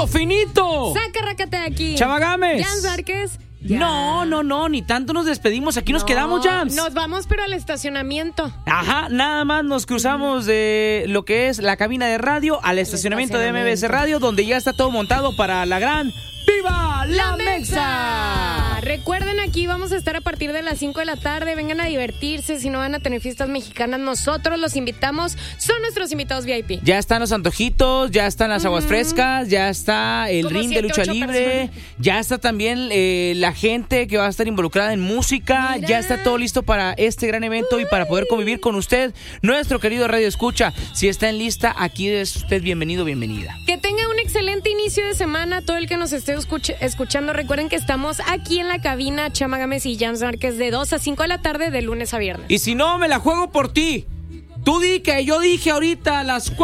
finito. Saca Rácate de aquí. Chava Gámez. Jams Várquez. No, ni tanto nos despedimos. Aquí nos quedamos, Jams. Nos vamos, pero al estacionamiento. Ajá, nada más nos cruzamos de lo que es la cabina de radio al estacionamiento de MBS Radio, donde ya está todo montado para la gran ¡Viva la Mexa! Recuerden, aquí vamos a estar a partir de las 5 de la tarde. Vengan a divertirse. Si no van a tener fiestas mexicanas, nosotros los invitamos. Son nuestros invitados VIP. Ya están los antojitos, ya están las aguas frescas, ya está el Como ring 7, de lucha 8 libre, personas. ya está también la gente que va a estar involucrada en música. Mira. Ya está todo listo para este gran evento y para poder convivir con usted, nuestro querido Radio Escucha. Si está en lista, aquí es usted bienvenido, bienvenida. Que tenga un excelente inicio de semana. Todo el que nos esté escuchando, recuerden que estamos aquí en la cabina Chama Gámez y Jams Márquez de 2 a 5 de la tarde, de lunes a viernes. Y si no, me la juego por ti. Tú di que yo dije ahorita a las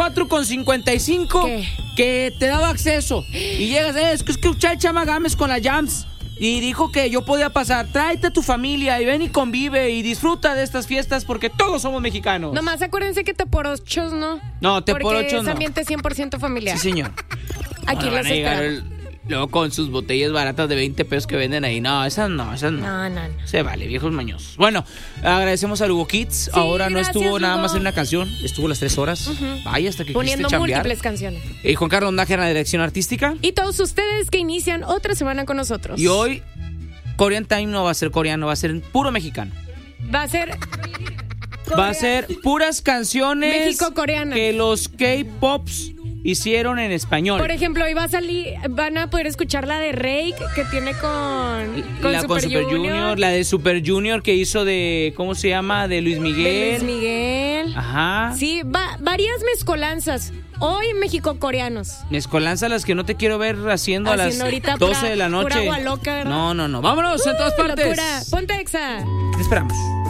4:55 ¿Qué? que te daba acceso. Y llegas, es que escuché Chama Gámez con la Jams. Y dijo que yo podía pasar. Tráete a tu familia y ven y convive y disfruta de estas fiestas porque todos somos mexicanos. Nomás acuérdense que Teporochos no. No, Teporochos porque es no. ambiente 100% familiar. Sí, señor. Aquí Bueno, los van a llegar esperamos. luego con sus botellas baratas de 20 pesos que venden ahí. No, esas no. No. Se vale, viejos mañosos. Bueno, agradecemos a Hugo Kids. Sí, Ahora no gracias, estuvo nada Hugo. más en una canción. Estuvo las 3 horas. Vaya, hasta que Poniendo quisiste chambear. múltiples canciones. Juan Carlos Nájera en la dirección artística. Y todos ustedes que inician otra semana con nosotros. Y hoy, Korean Time no va a ser coreano, va a ser puro mexicano. va a ser Va a ser puras canciones México-coreanas. que los K-Pops hicieron en español. Por ejemplo, hoy van a poder escuchar la de Rake que tiene con La con Super Junior, la de Super Junior que hizo de, ¿cómo se llama? De Luis Miguel. de Luis Miguel. Ajá. Sí, varias mezcolanzas. Hoy México-coreanos. Mezcolanza las que no te quiero ver haciendo a las ahorita 12 de la noche. Pura agua loca, ¿verdad? No. Vámonos en todas partes. Locura. Ponte Exa. Te esperamos.